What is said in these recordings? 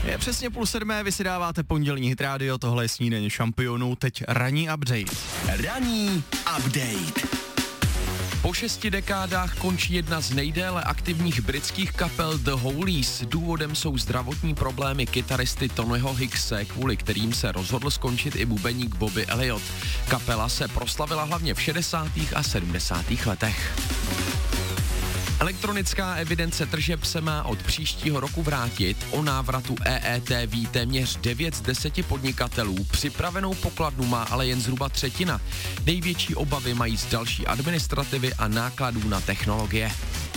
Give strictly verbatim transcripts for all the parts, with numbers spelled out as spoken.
Je přesně půl sedmé, vy si dáváte pondělní Hit Radio, tohle je snídaně šampionů, teď ranní update. Ranní update. Po šesti dekádách končí jedna z nejdéle aktivních britských kapel The Hollies. Důvodem jsou zdravotní problémy kytaristy Tonyho Hickse, kvůli kterým se rozhodl skončit i bubeník Bobby Elliott. Kapela se proslavila hlavně v šedesátých a sedmdesátých letech. Elektronická evidence tržeb se má od příštího roku vrátit. O návratu E E T ví téměř devět z deseti podnikatelů. Připravenou pokladnu má ale jen zhruba třetina. Největší obavy mají z další administrativy a nákladů na technologie.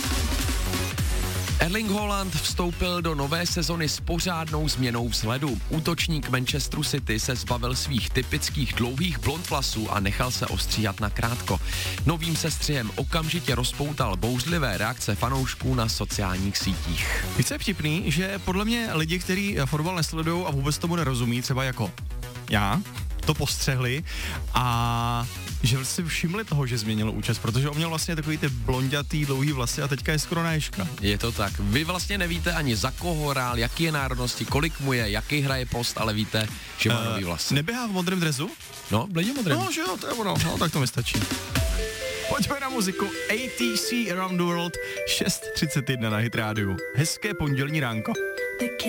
Erling Haaland vstoupil do nové sezony s pořádnou změnou vzhledu. Útočník Manchesteru City se zbavil svých typických dlouhých blond vlasů a nechal se ostříhat na krátko. Novým sestřihem okamžitě rozpoutal bouřlivé reakce fanoušků na sociálních sítích. Víš, co je vtipný, že podle mě lidi, kteří fotbal nesledují a vůbec tomu nerozumí, třeba jako já, to postřehli a že si všimli toho, že změnil účes, protože on měl vlastně takový ty blondětý, dlouhý vlasy a teďka je skoro na ježka. Je to tak. Vy vlastně nevíte ani za koho hrál, jaký je národnosti, kolik mu je, jaký hraje post, ale víte, že má uh, nový vlasy. Neběhá v modrém dresu? No, bledě modrém. No, že jo, to je ono, no, tak to mi stačí. Pojďme na muziku. A T C Around the World, šest třicet jedna na Hit Radio. Hezké pondělní ránko.